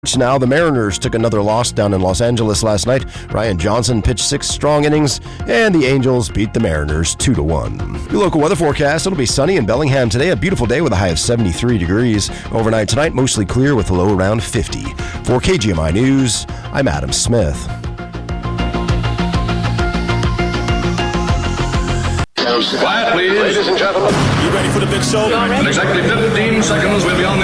Now, the Mariners took another loss down in Los Angeles last night. Ryan Johnson pitched 6 strong innings, and the Angels beat the Mariners 2-1. Your local weather forecast, it'll be sunny in Bellingham today. A beautiful day with a high of 73 degrees. Overnight tonight, mostly clear with a low around 50. For KGMI News, I'm Adam Smith. Quiet, please. Ladies and gentlemen. You ready for the big show? In exactly 15 seconds, we'll be on the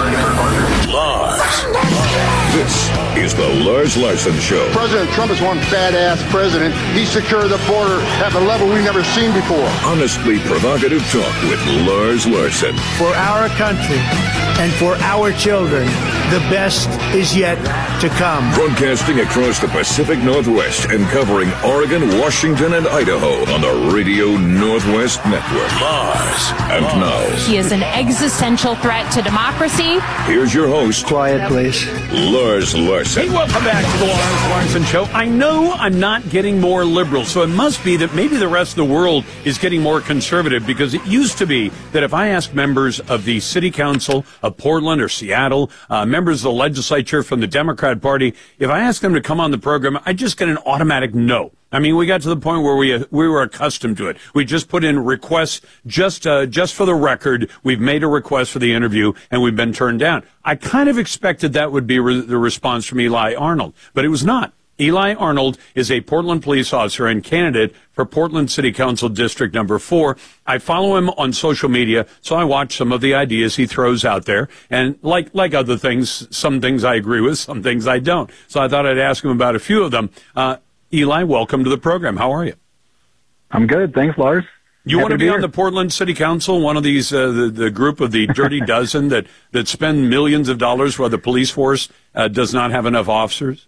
air. Lars. This is the Lars Larson Show. President Trump is one badass president. He secured the border at a level we've never seen before. Honestly provocative talk with Lars Larson. For our country and for our children, the best is yet to come. Broadcasting across the Pacific Northwest and covering Oregon, Washington, and Idaho on the Radio Northwest Network. Lars. And now, he is an existential threat to democracy. Here's your host. Quiet, please. Lars Larson. Hey, welcome back to the Lars Larson Show. I know I'm not getting more liberal, so it must be that maybe the rest of the world is getting more conservative, because it used to be that if I asked members of the city council of Portland or Seattle, members of the legislature from the Democrat Party, if I asked them to come on the program, I'd just get an automatic no. I mean, we got to the point where we were accustomed to it. We just put in requests just for the record. We've made a request for the interview, and we've been turned down. I kind of expected that would be the response from Eli Arnold, but it was not. Eli Arnold is a Portland police officer and candidate for Portland City Council District Number 4. I follow him on social media, so I watch some of the ideas he throws out there. And like other things, some things I agree with, some things I don't. So I thought I'd ask him about a few of them. Eli, welcome to the program. How are you? I'm good. Thanks, Lars. You want to be on the Portland City Council, one of these, the group of the Dirty Dozen that spend millions of dollars while the police force does not have enough officers?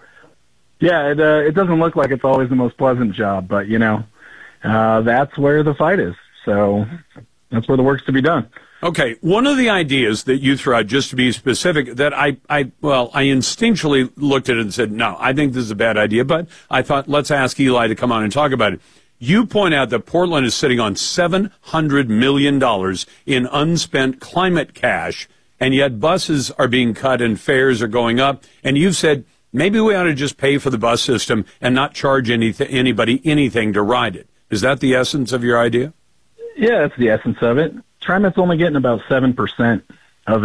Yeah, it doesn't look like it's always the most pleasant job, but, that's where the fight is. So that's where the work's to be done. Okay, one of the ideas that you threw out, just to be specific, that I instinctually looked at it and said, no, I think this is a bad idea, but I thought, let's ask Eli to come on and talk about it. You point out that Portland is sitting on $700 million in unspent climate cash, and yet buses are being cut and fares are going up, and you've said, maybe we ought to just pay for the bus system and not charge anybody anything to ride it. Is that the essence of your idea? Yeah, that's the essence of it. TriMet's only getting about 7% of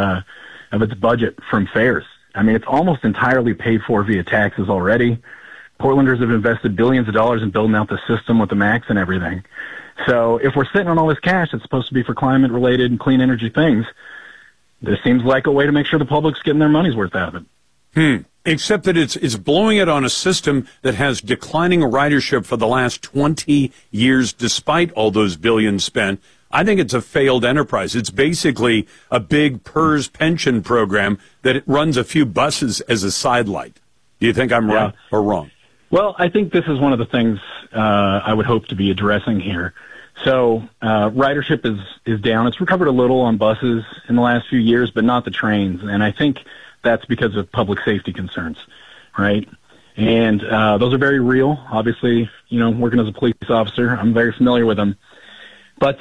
its budget from fares. I mean, it's almost entirely paid for via taxes already. Portlanders have invested billions of dollars in building out the system with the MAX and everything. So if we're sitting on all this cash that's supposed to be for climate-related and clean energy things, this seems like a way to make sure the public's getting their money's worth out of it. Except that it's blowing it on a system that has declining ridership for the last 20 years, despite all those billions spent. I think it's a failed enterprise. It's basically a big PERS pension program that it runs a few buses as a sidelight. Do you think I'm right or wrong? Well, I think this is one of the things I would hope to be addressing here. So ridership is down. It's recovered a little on buses in the last few years, but not the trains. And I think that's because of public safety concerns, right? And those are very real. Obviously, working as a police officer, I'm very familiar with them. But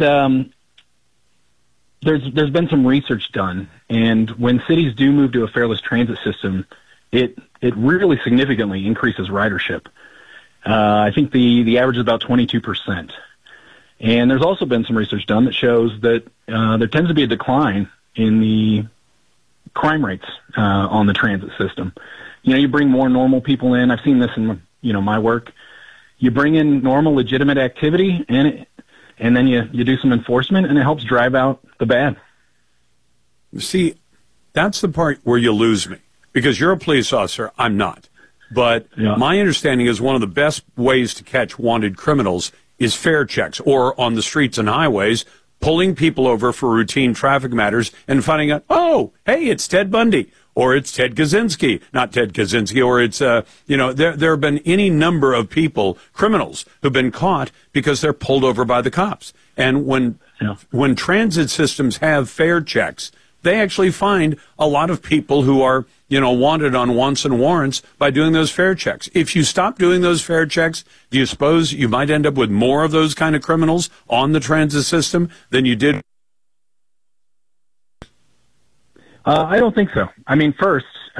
there's been some research done, and when cities do move to a fareless transit system, it really significantly increases ridership. I think the average is about 22%. And there's also been some research done that shows that there tends to be a decline in the crime rates on the transit system. You bring more normal people in. I've seen this in my work. You bring in normal, legitimate activity, and then you do some enforcement, and it helps drive out the bad. See, that's the part where you lose me, because you're a police officer. I'm not. But my understanding is one of the best ways to catch wanted criminals is fare checks, or on the streets and highways, pulling people over for routine traffic matters and finding out, oh, hey, it's Ted Bundy, or it's Ted Kaczynski, not Ted Kaczynski, or it's, there have been any number of people, criminals, who've been caught because they're pulled over by the cops. And when transit systems have fare checks, they actually find a lot of people who are, wanted on wants and warrants by doing those fare checks. If you stop doing those fare checks, do you suppose you might end up with more of those kind of criminals on the transit system than you did? I don't think so. I mean, first,